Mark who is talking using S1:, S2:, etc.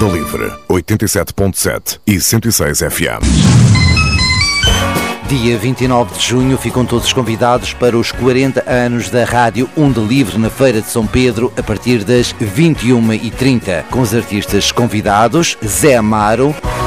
S1: Onda Livre, 87.7 e 106 FM.
S2: Dia 29 de junho ficam todos convidados para os 40 anos da Rádio Onda Livre na Feira de São Pedro, a partir das 21h30, com os artistas convidados Zé Amaro,